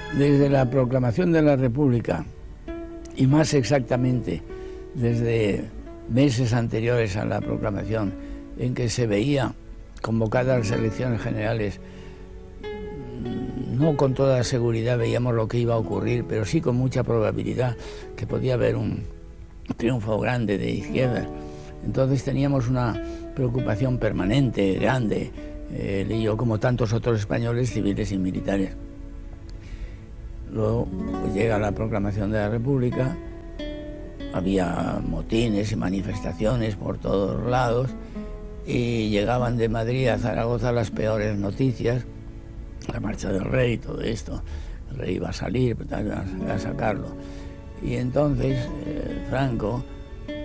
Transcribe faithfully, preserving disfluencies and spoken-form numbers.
Desde la proclamación de la República, y más exactamente desde meses anteriores a la proclamación, en que se veía convocadas las elecciones generales, no con toda seguridad veíamos lo que iba a ocurrir, pero sí con mucha probabilidad que podía haber un triunfo grande de izquierda. Entonces teníamos una preocupación permanente, grande, él y yo, como tantos otros españoles, civiles y militares. Luego pues, llega la proclamación de la República, había motines y manifestaciones por todos lados, y llegaban de Madrid a Zaragoza las peores noticias, la marcha del rey, todo esto, el rey iba a salir, a sacarlo. Y entonces eh, Franco